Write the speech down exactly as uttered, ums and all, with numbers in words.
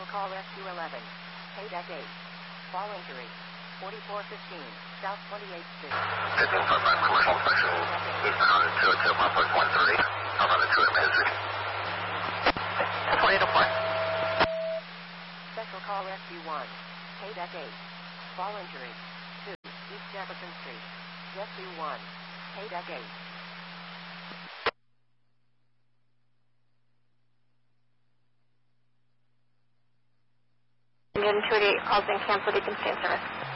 Special call Rescue eleven. Paydeck eight. Fall injury. forty-four fifteen. South twenty-eighth Street. Signal from uh, commercial special eastbound to to one point one three. I'm on the two basic. twenty to four. Special call Rescue one. Paydeck eight. Fall injury. two. East Jefferson Street. Rescue one. Paydeck eight. Union two eighty-eight calls in cancel deacon stand service.